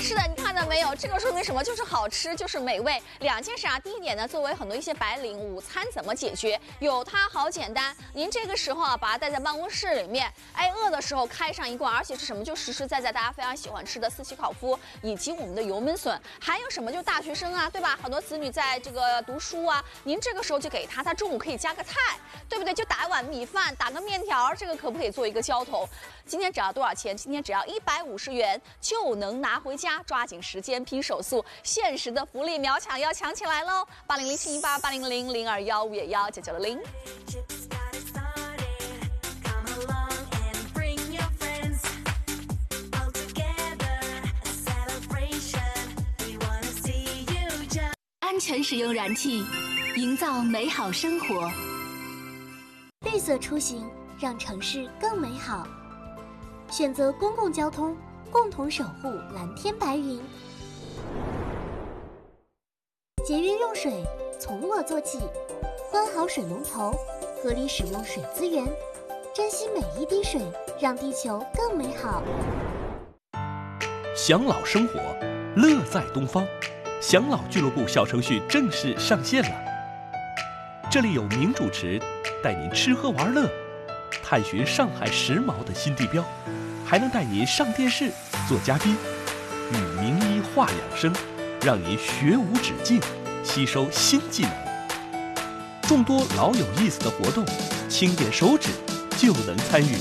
是的，你看到没有？这个说明什么？就是好吃，就是美味。两件事啊，第一点呢，作为很多一些白领，午餐怎么解决？有它好简单。您这个时候啊，把它带在办公室里面，哎，饿的时候开上一罐，而且是什么？就实实在在大家非常喜欢吃的四喜烤麸，以及我们的油焖笋。还有什么？就大学生啊，对吧？很多子女在这个读书啊，您这个时候就给他中午可以加个菜，对不对？就打一碗米饭，打个面条，这个可不可以做一个浇头？今天只要多少钱？今天只要150元就能拿回家，抓紧时间拼手速，限时的福利秒抢要抢起来喽！80071880000215119990。 安全使用燃气，营造美好生活。 绿色出行，让城市更美好。选择公共交通，共同守护蓝天白云。节约用水，从我做起。关好水龙头，合理使用水资源，珍惜每一滴水，让地球更美好。 享老生活，乐在东方。享老俱乐部小程序正式上线了，这里有名主持带您吃喝玩乐，探寻上海时髦的新地标，还能带您上电视做嘉宾，与名医话养生，让您学无止境，吸收新技能。众多老有意思的活动，轻点手指就能参与，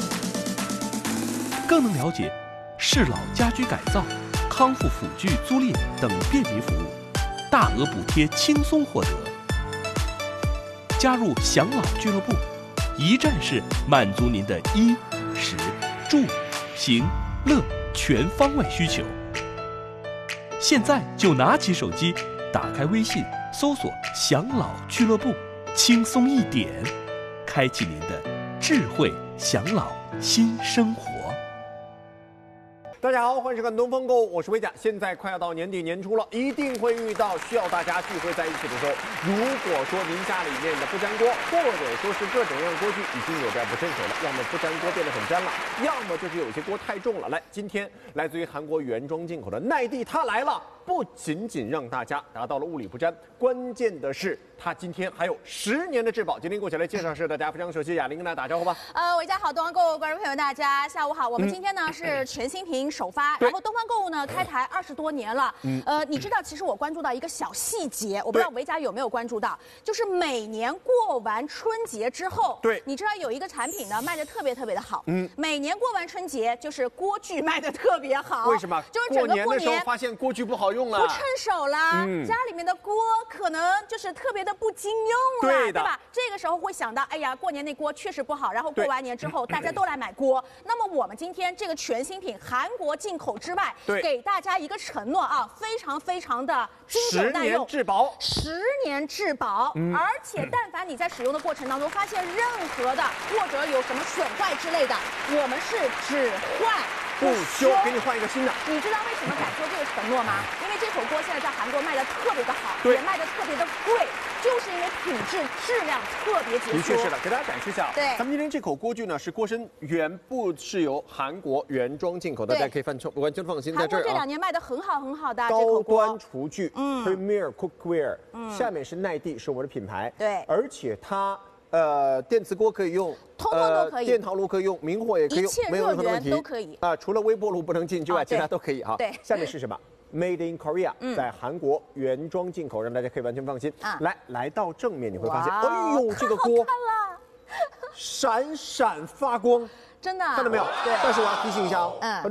更能了解适老家居改造、康复辅具租赁等便民服务，大额补贴轻松获得。加入享老俱乐部，一站式满足您的衣、食、住、行、乐全方位需求。现在就拿起手机，打开微信，搜索“享老俱乐部”，轻松一点，开启您的智慧享老新生活。 大家好，欢迎收看东风购物，我是维甲。现在快要到年底年初了，一定会遇到需要大家聚会在一起的时候。如果说您家里面的不粘锅，或者说是各种各样的锅具已经有点不趁手了，要么不粘锅变得很粘了，要么就是有些锅太重了。来，今天来自于韩国原装进口的奈地它来了，不仅仅让大家达到了物理不粘，关键的是它今天还有10年的质保。今天过起来介绍是大家非常熟悉雅玲跟大家打招呼吧。 维嘉好，东方购物观众朋友大家下午好。我们今天呢是全新品首发，然后东方购物呢开台20多年了。你知道其实我关注到一个小细节，我不知道维嘉有没有关注到，就是每年过完春节之后， 对， 你知道有一个产品呢卖的特别的好。每年过完春节就是锅具卖的特别好。 为什么？ 就是整个过年的时候发现锅具不好用了， 不趁手啦，家里面的锅可能就是特别的不经用了，对吧？这个时候会想到，哎呀，过年那锅确实不好，然后过完年之后大家都来买锅。那么我们今天这个全新品韩国进口之外，给大家一个承诺啊，非常的经久耐用，10年质保 ，10年质保，而且但凡你在使用的过程当中发现任何的或者有什么损坏之类的，我们是只换不修，给你换一个新的。 你知道为什么敢做这个承诺吗？因为这口锅现在在韩国卖的特别的好，也卖的特别的贵，就是因为品质质量特别杰出。 的确是的，给大家展示一下。 对， 咱们今天这口锅具呢是锅身原部是由韩国原装进口的，大家可以完全放心。在这儿韩国这2年卖的很好的高端厨具，Premier Cookware，下面是奈地，是我们的品牌。 对， 而且它电磁锅可以用， 通通都可以， 电陶炉可以用，明火也可以用，没有任何问题， 都可以啊。除了微波炉不能进之外，其他都可以哈。 对， 下面是什么？Made in Korea，在韩国原装进口，让大家可以完全放心。来到正面你会发现，哎呦，这个锅闪闪发光， 真的看到没有？ 对。 但是我要提醒一下哦，